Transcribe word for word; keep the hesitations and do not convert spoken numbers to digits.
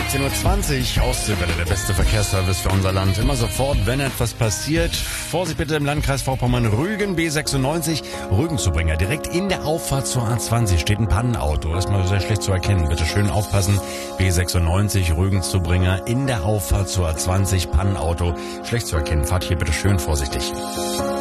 achtzehn Uhr zwanzig, Ostseewelle, der beste Verkehrsservice für unser Land. Immer sofort, wenn etwas passiert. Vorsicht bitte im Landkreis Vorpommern-Rügen, B sechsundneunzig, Rügenzubringer. Direkt in der Auffahrt zur A zwanzig steht ein Pannenauto. Das ist mal sehr schlecht zu erkennen. Bitte schön aufpassen. B sechsundneunzig, Rügenzubringer, in der Auffahrt zur A zwanzig, Pannenauto. Schlecht zu erkennen. Fahrt hier bitte schön vorsichtig.